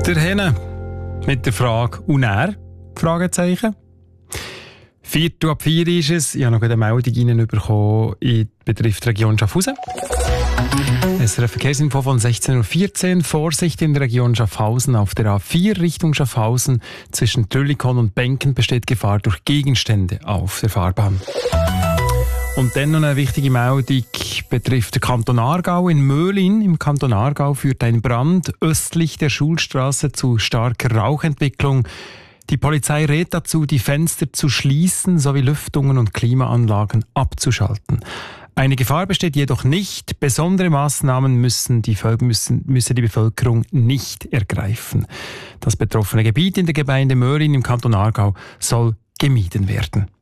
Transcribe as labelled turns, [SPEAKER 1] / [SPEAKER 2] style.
[SPEAKER 1] Der Henne mit der Frage «Und er?» Fragezeichen. 3:04 ist es. Ich habe noch eine Meldung reinbekommen, betrifft die Region Schaffhausen. Es ist ein Verkehrsinfo von 16:14 Uhr. Vorsicht in der Region Schaffhausen. Auf der A4 Richtung Schaffhausen zwischen Trüllikon und Benken besteht Gefahr durch Gegenstände auf der Fahrbahn. Und dann noch eine wichtige Meldung betrifft den Kanton Aargau. In Möhlin im Kanton Aargau führt ein Brand östlich der Schulstraße zu starker Rauchentwicklung. Die Polizei rät dazu, die Fenster zu schließen sowie Lüftungen und Klimaanlagen abzuschalten. Eine Gefahr besteht jedoch nicht. Besondere Maßnahmen müsse die Bevölkerung nicht ergreifen. Das betroffene Gebiet in der Gemeinde Möhlin im Kanton Aargau soll gemieden werden.